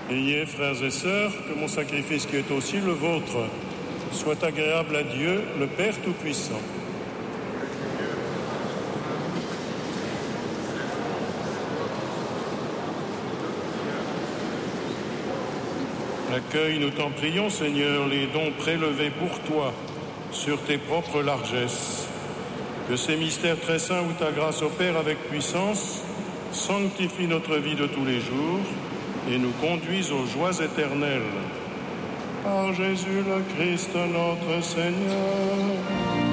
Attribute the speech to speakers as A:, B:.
A: Ayez, frères et sœurs, que mon sacrifice qui est aussi le vôtre soit agréable à Dieu, le Père Tout-Puissant. Accueille, nous t'en prions, Seigneur, les dons prélevés pour toi sur tes propres largesses. Que ces mystères très saints où ta grâce opère avec puissance sanctifient notre vie de tous les jours et nous conduisent aux joies éternelles. Par Jésus le Christ notre Seigneur.